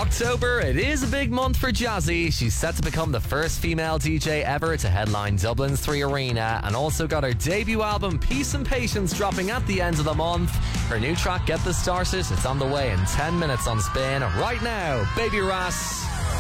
October, it is a big month for Jazzy. She's set to become the first female DJ ever to headline Dublin's 3 Arena, and also got her debut album Peace and Patience dropping at the end of the month. Her new track Get This Started, it's on the way in 10 minutes on Spin. Right now, Baby Ras.